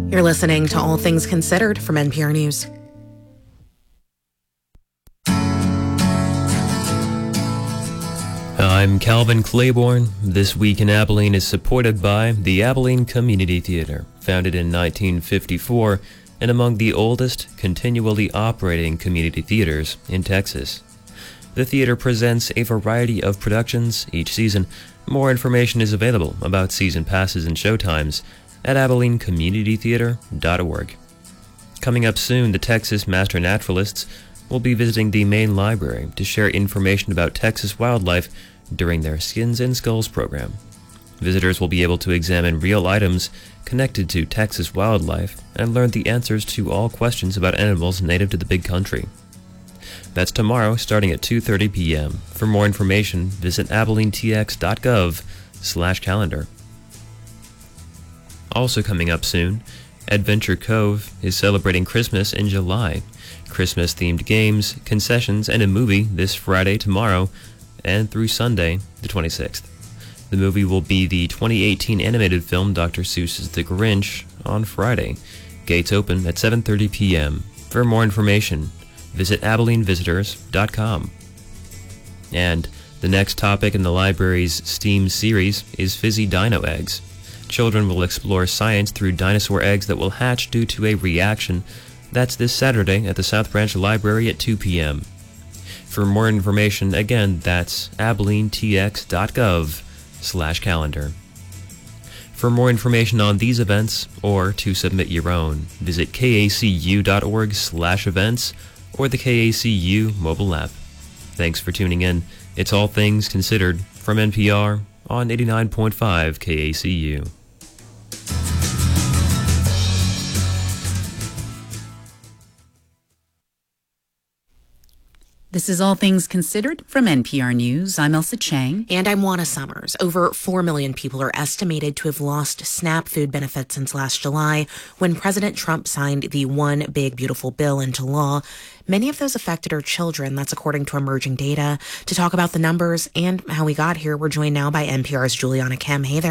You're listening to All Things Considered from NPR News. I'm Calvin Claiborne. This Week in Abilene is supported by the Abilene Community Theater, founded in 1954 and among the oldest continually operating community theaters in Texas. The theater presents a variety of productions each season. More information is available about season passes and showtimes at abilenecommunitytheater.org. Coming up soon, the Texas Master Naturalists will be visiting the main library to share information about Texas wildlife during their Skins and Skulls program. Visitors will be able to examine real items connected to Texas wildlife and learn the answers to all questions about animals native to the Big Country. That's tomorrow, starting at 2:30 p.m. For more information, visit abilenetx.gov/calendar. Also coming up soon, Adventure Cove is celebrating Christmas in July. Christmas-themed games, concessions, and a movie this Friday, tomorrow, and through Sunday, the 26th. The movie will be the 2018 animated film Dr. Seuss's The Grinch on Friday. Gates open at 7:30 p.m. For more information, visit abilenevisitors.com. And the next topic in the library's STEAM series is fizzy dino eggs. Children will explore science through dinosaur eggs that will hatch due to a reaction. That's this Saturday at the South Branch Library at 2 p.m. For more information, again, that's abilenetx.gov/calendar. For more information on these events, or to submit your own, visit kacu.org/events or the KACU mobile app. Thanks for tuning in. It's All Things Considered from NPR on 89.5 KACU. This is All Things Considered from NPR News. I'm Elsa Chang. And I'm Juana Summers. Over 4 million people are estimated to have lost SNAP food benefits since last July, when President Trump signed the One Big Beautiful Bill into law. Many of those affected are children. That's according to emerging data. To talk about the numbers and how we got here, we're joined now by NPR's Juliana Kim. Hey there.